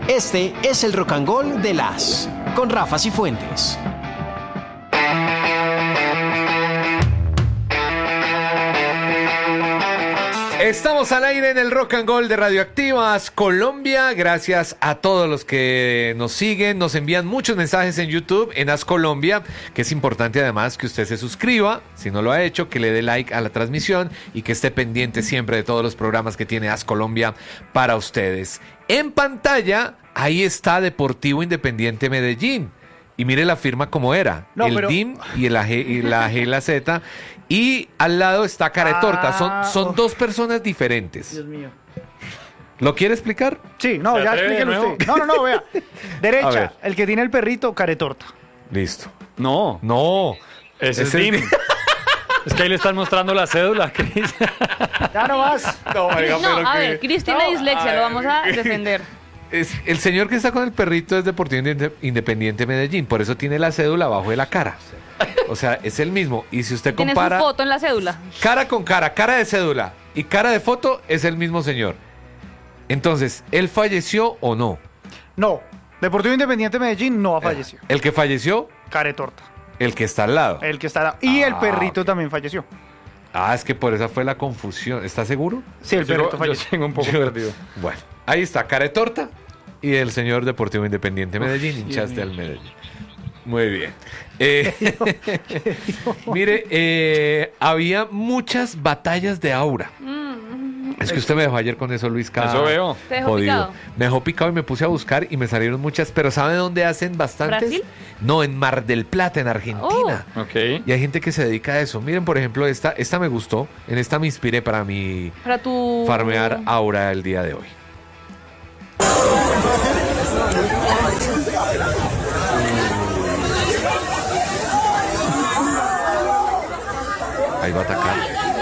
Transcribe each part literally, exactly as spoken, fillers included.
Este es el Rock and Roll de las con Rafa Cifuentes. Estamos al aire en el Rock and Roll de Radioactivas Colombia. Gracias a todos los que nos siguen, nos envían muchos mensajes en YouTube, en As Colombia, que es importante además que usted se suscriba, si no lo ha hecho, que le dé like a la transmisión y que esté pendiente siempre de todos los programas que tiene As Colombia para ustedes. En pantalla, ahí está Deportivo Independiente Medellín. Y mire la firma como era, no, el pero... D I M y, el A G, y la G y la Z. Y al lado está Caretorta. Son, son oh. dos personas diferentes. Dios mío. ¿Lo quiere explicar? Sí, no, ya explíquelo usted. No, no, no, vea. Derecha, el que tiene el perrito, Caretorta. Listo. No. No. Ese es D I M. Es que ahí le están mostrando la cédula, Cris. Ya no vas. No, oiga, no pero a que... ver, Cris tiene no, dislexia, lo vamos a defender. Es, el señor que está con el perrito es Deportivo Independiente Medellín, por eso tiene la cédula abajo de la cara. O sea, es el mismo. Y si usted compara... Tiene su foto en la cédula. Cara con cara, cara de cédula y cara de foto, es el mismo señor. Entonces, ¿él falleció o no? No. Deportivo Independiente Medellín no falleció. ¿El que falleció? Caretorta. El que está al lado. El que está al lado. Y ah, el perrito okay. también falleció. Ah, es que por esa fue la confusión. ¿Estás seguro? Sí, el perrito yo, falleció. Yo tengo un poco perdido. Bueno, ahí está Caretorta y el señor Deportivo Independiente Medellín, Uf, hinchaste al Medellín. Muy bien. Eh, mire, eh, había muchas batallas de aura. Mm. Es que usted me dejó ayer con eso, Luis. Cada eso veo. ¿Te dejó picado? Me dejó picado y me puse a buscar y me salieron muchas. Pero ¿sabe dónde hacen bastantes? ¿Brasil? No, en Mar del Plata, en Argentina. Oh. Okay. Y hay gente que se dedica a eso. Miren, por ejemplo, esta, esta me gustó. En esta me inspiré para mi para tu... farmear aura el día de hoy. Ahí va a atacar.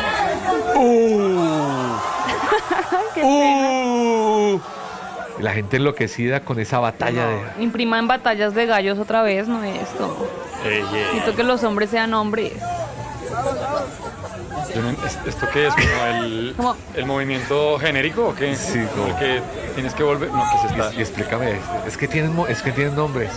¡Uh! ¡Qué ¡Uh! La gente enloquecida con esa batalla no. de... Impriman batallas de gallos otra vez, no es esto. Hey, yeah. Necesito que los hombres sean hombres. ¿Esto qué es? ¿Como el, ¿Cómo? el movimiento genérico o qué? Sí, como... Porque tienes que volver... No, ¿qué se está? Y, y explícame, es que tienen, es que tienen nombres.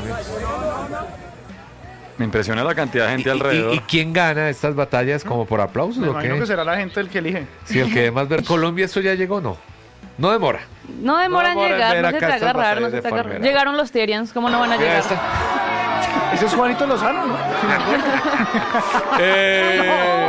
Me impresiona la cantidad de gente ¿Y, alrededor. ¿Y, y quién gana estas batallas? ¿Como por aplausos Me o imagino qué? que será la gente el que elige. Sí, el que además ver Colombia, ¿esto ya llegó? No. No demora. No demora no en llegar, no se te haga raro, no se te haga raro. Llegaron los Terians, ¿cómo no van a llegar? Está. Ese es Juanito Lozano, ¿no? eh...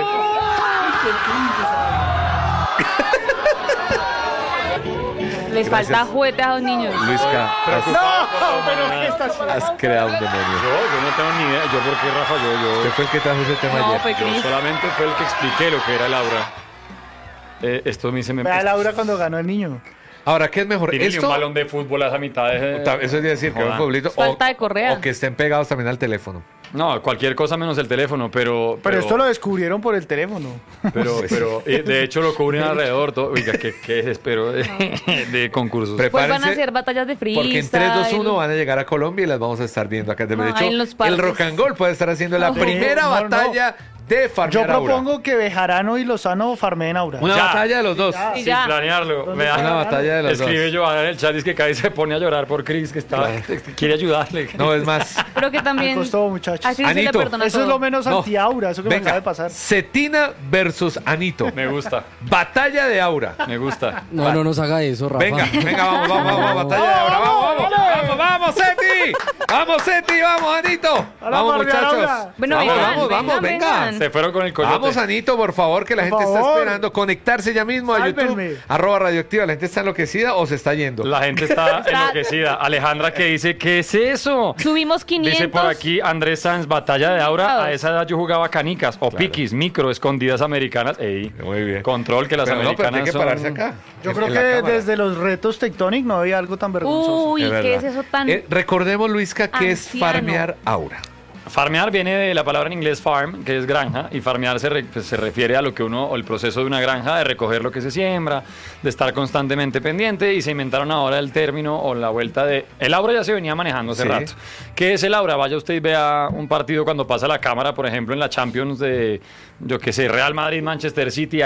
Les Gracias. falta juguete a los niños. Luisca, has, no, pero ¿qué estás haciendo? Has creado un demonio. Yo, yo no tengo ni idea. Yo, ¿por qué, Rafa? Yo, yo... Usted fue el que trajo ese tema no, ayer. Fue yo solamente fue el que expliqué lo que era Laura. Eh, esto a mí se me... Vea Laura cuando ganó el niño. Ahora, ¿qué es mejor? ¿Esto? Un balón de fútbol a esa mitad de... Eso es decir, que un futbolito. Falta o, de correa. O que estén pegados también al teléfono. No, cualquier cosa menos el teléfono, pero... Pero, pero esto lo descubrieron por el teléfono. Pero, pero de hecho lo cubren alrededor. Todo, oiga, qué, qué desespero de, de concursos. Pues van a hacer batallas de freestyle. Porque en tres, dos, uno van a llegar a Colombia y las vamos a estar viendo acá. De no, hecho, el Rock and Roll puede estar haciendo la no, primera no, batalla... No. De farmear Yo propongo aura. que Bejarano y Lozano farmeen aura. Una ya. batalla de los dos. Ya. Sin ya. planearlo. Me da una batalla de los Escribe dos. Escribe Joana en el chat, dice que Cari se pone a llorar por Cris, que está, claro. quiere ayudarle. No, es más. Pero que también... Me costó, muchachos. Así Anito, eso todo. es lo menos no. anti-aura, eso que Venga. me acaba de pasar. Cetina versus Anito. Me gusta. Batalla de aura. Me gusta. No, Va. no nos haga eso, Rafa. Venga, venga, vamos, vamos, vamos, vamos, batalla de aura. Vamos, vamos, vamos, vamos, Ceti. Vamos, Ceti, vamos, Anito. Vamos, muchachos. Bueno, vamos, vengan, vamos, vamos, venga. venga. Se fueron con el coyote. Vamos, Anito, por favor, que la gente está esperando. Conectarse ya mismo a Sálvenme. YouTube. Arroba Radioactiva. ¿La gente está enloquecida o se está yendo? La gente está enloquecida. Alejandra que dice, ¿qué es eso? Subimos quinientos. Dice por aquí Andrés Sanz, batalla de aura. A esa edad yo jugaba canicas o claro. piquis, micro, escondidas americanas. Ey, muy bien. Control que las pero americanas no, pero hay que pararse son... acá. Yo en, creo en que desde los retos Tectonic no había algo tan vergonzoso. Uy, es ¿qué es eso tan...? Eh, recordemos, Luisca, que anciano. es farmear aura. Farmear viene de la palabra en inglés farm, que es granja, y farmear se, re, pues, se refiere a lo que uno, o el proceso de una granja, de recoger lo que se siembra, de estar constantemente pendiente, y se inventaron ahora el término o la vuelta de... El aura ya se venía manejando hace sí. rato. ¿Qué es el aura? Vaya usted y vea un partido cuando pasa la cámara, por ejemplo, en la Champions de, yo qué sé, Real Madrid, Manchester City, hay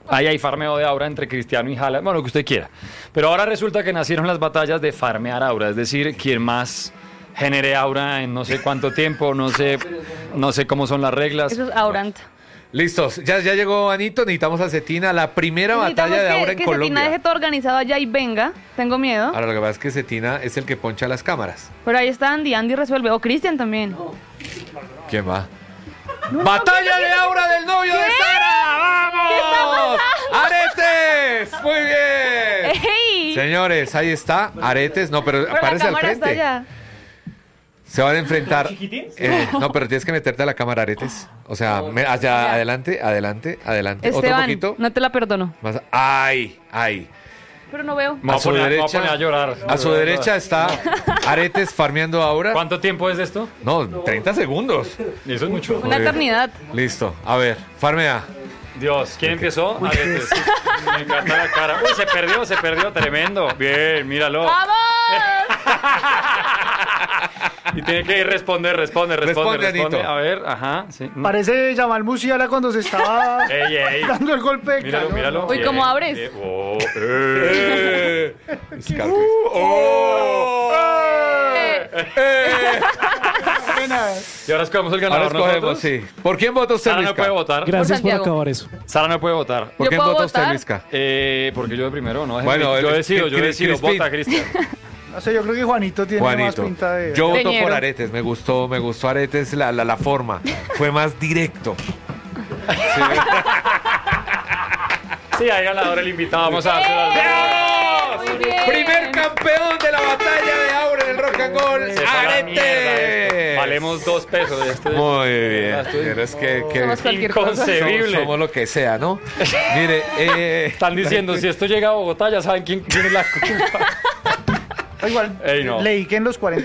Ahí hay farmeo de aura entre Cristiano y Haaland, bueno, lo que usted quiera. Pero ahora resulta que nacieron las batallas de farmear aura, es decir, quien más genere aura en no sé cuánto tiempo, no sé, no sé cómo son las reglas. Eso es Aurant. Listos, ya, ya llegó Anito, necesitamos a Cetina, la primera batalla de que, aura en que Colombia. Cetina deje todo organizado allá y venga, tengo miedo. Ahora lo que pasa es que Cetina es el que poncha las cámaras. Pero ahí está Andy, Andy resuelve, o Cristian también. ¿Quién va? ¡Batalla de aura del novio de Sara! ¡Vamos! ¡Aretes! ¡Muy bien! ¡Ey! Señores, ahí está, Aretes, no, pero, Pero aparece la al cámara está frente. allá. Se van a enfrentar. Eh, no, pero tienes que meterte a la cámara, Aretes. O sea, me- allá, adelante, adelante, adelante. Otro Esteban, poquito. no te la perdono. Más- ¡Ay! ¡Ay! Pero no veo. Me voy A a su poner- me voy a derecha, poner a llorar. a su derecha está Aretes farmeando aura. ¿Cuánto tiempo es esto? No, treinta segundos. Eso es mucho. Una eternidad. Listo. A ver, farmea. Dios, ¿quién empezó? Aretes. Me encanta la cara. Uy, se perdió, se perdió, tremendo. Bien, míralo. ¡Vamos! Y tiene que ir responder, responde, responde, Responde, responde. Anito. A ver, ajá, sí. Parece Yamal Musiala cuando se estaba Ey, ey. dando el golpe de Míralo, calor. míralo. Uy, ¿cómo Bien, abres? bien. Oh, eh. Eh. Scarface. ¡Oh! Eh. Apenas. Y ahora escogemos el Ahora ganador escogemos, nosotros. sí. ¿Por quién vota usted, Sara no Luisca? puede votar. Gracias por Santiago. acabar eso. Sara no puede votar. ¿Por ¿Yo quién puedo vota usted, votar? Luisca? Eh, porque yo de primero, ¿no? Bueno, yo el- decido, yo Cris- decido. Crispín. Vota, Cristian. No sé, yo creo que Juanito tiene más Juanito. pinta de... Yo voto Leñero. por Aretes. Me gustó, me gustó Aretes la, la, la forma. Fue más directo. Sí, hay ganador el invitado. Vamos a dárselo al ¡Eh! Muy bien. Primer campeón de la batalla de aura en el Rock and Roll, Se fue a la mierda esto. Aretes. Valemos dos pesos de este. Muy bien. Estoy- Pero es que, que Somos cualquier cosa. Inconcebible. somos, somos lo que sea, ¿no? Mire, eh, Están diciendo, si esto llega a Bogotá, ya saben quién tiene la culpa. Igual, Ey, no. leí que en los cuarenta